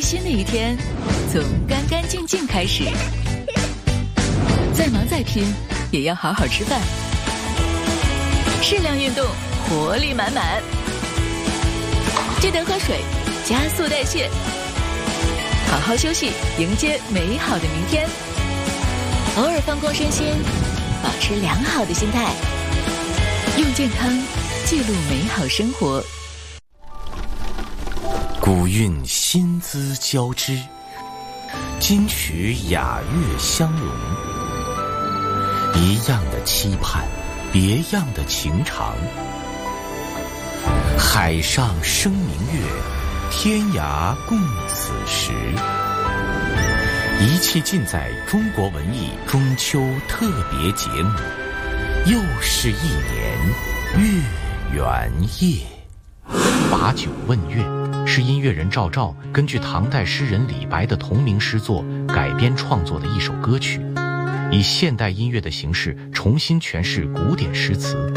新的一天从干干净净开始。再忙再拼，也要好好吃饭。适量运动，活力满满。记得喝水，加速代谢。好好休息，迎接美好的明天。偶尔放空身心，保持良好的心态，用健康记录美好生活。 古韵新姿交织，金曲雅乐相融，一样的期盼，别样的情长。海上生明月，天涯共此时。一切尽在中国文艺中秋特别节目，又是一年月圆夜。把酒问月是音乐人赵照根据唐代诗人李白的同名诗作改编创作的一首歌曲，以现代音乐的形式重新诠释古典诗词，